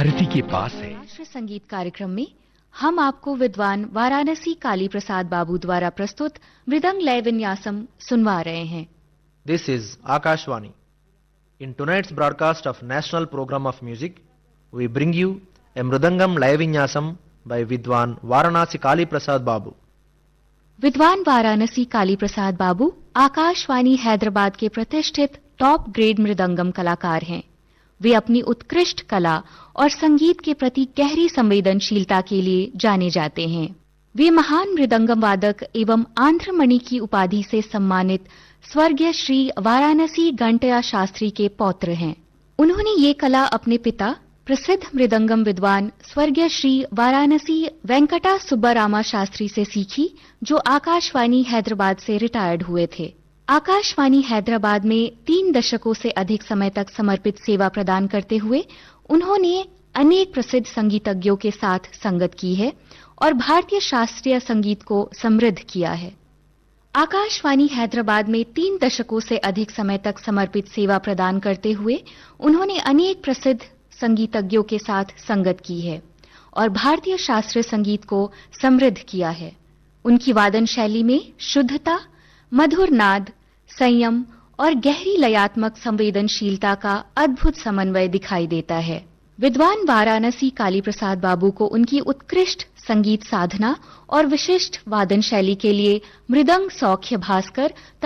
धरती के पास है। राष्ट्रीय संगीत कार्यक्रम में हम आपको विद्वान वाराणसी काली प्रसाद बाबू द्वारा प्रस्तुत मृदंग लय विन्यासम सुनवा रहे हैं। This is Akashvani. In tonight's broadcast of National Program of Music, we bring you a Mridangam Layavinyasam by Vidwan Varanasi Kali Prasad Babu. विद्वान वाराणसी काली प्रसाद बाबू आकाशवाणी हैदराबाद के प्रतिष्ठित टॉप ग्रेड मृदंगम कलाकार हैं। वे अपनी उत्कृष्ट कला और संगीत के प्रति गहरी संवेदनशीलता के लिए जाने जाते हैं। वे महान मृदंगम वादक एवं आंध्रमणि की उपाधि से सम्मानित स्वर्गीय श्री वाराणसी गंटया शास्त्री के पौत्र हैं। उन्होंने ये कला अपने पिता प्रसिद्ध मृदंगम विद्वान स्वर्गीय श्री वाराणसी वेंकटा सुब्बारामा शास्त्री से सीखी, जो आकाशवाणी हैदराबाद से रिटायर्ड हुए थे। आकाशवाणी हैदराबाद में 3 दशकों से अधिक समय तक समर्पित सेवा प्रदान करते हुए उन्होंने अनेक प्रसिद्ध संगीतज्ञों के साथ संगत की है और भारतीय शास्त्रीय संगीत को समृद्ध किया है। आकाशवाणी हैदराबाद में 3 दशकों से अधिक समय तक समर्पित सेवा प्रदान करते हुए उन्होंने अनेक प्रसिद्ध संगीतज्ञों के साथ संगत की है और भारतीय शास्त्रीय संगीत को समृद्ध किया है। उनकी वादन शैली में शुद्धता, मधुर नाद, संयम और गहरी लयात्मक संवेदनशीलता का अद्भुत समन्वय दिखाई देता है। विद्वान वाराणसी काली प्रसाद बाबू को उनकी उत्कृष्ट संगीत साधना और विशिष्ट वादन शैली के लिए मृदंग सौख्य भास्कर